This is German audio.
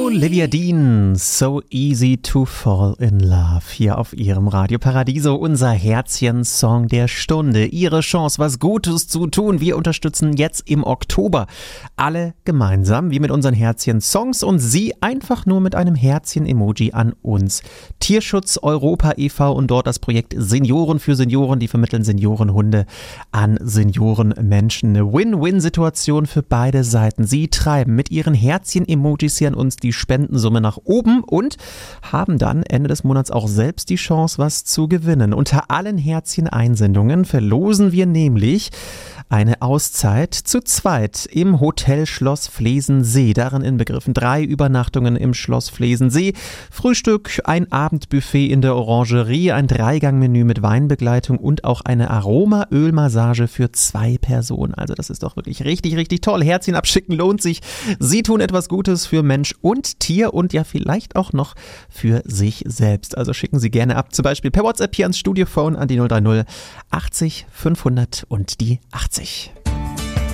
Olivia Dean, So Easy to Fall in Love, hier auf ihrem Radio Paradiso, unser Herzchen-Song der Stunde. Ihre Chance, was Gutes zu tun. Wir unterstützen jetzt im Oktober alle gemeinsam, wie mit unseren Herzchen-Songs und Sie einfach nur mit einem Herzchen-Emoji an uns. Tierschutz Europa e.V. und dort das Projekt Senioren für Senioren, die vermitteln Seniorenhunde an Seniorenmenschen. Eine Win-Win-Situation für beide Seiten. Sie treiben mit ihren Herzchen-Emojis hier an uns die Spendensumme nach oben und haben dann Ende des Monats auch selbst die Chance, was zu gewinnen. Unter allen Herzchen-Einsendungen verlosen wir nämlich eine Auszeit zu zweit im Hotel Schloss Flesensee. Darin inbegriffen 3 Übernachtungen im Schloss Flesensee, Frühstück, ein Abendbuffet in der Orangerie, ein 3-Gang-Menü mit Weinbegleitung und auch eine Aromaölmassage für 2 Personen. Also das ist doch wirklich richtig, richtig toll. Herzchen abschicken lohnt sich. Sie tun etwas Gutes für Mensch und Tier und ja vielleicht auch noch für sich selbst. Also schicken Sie gerne ab, zum Beispiel per WhatsApp hier ans Studiophone an die 030 80 500 und die 80.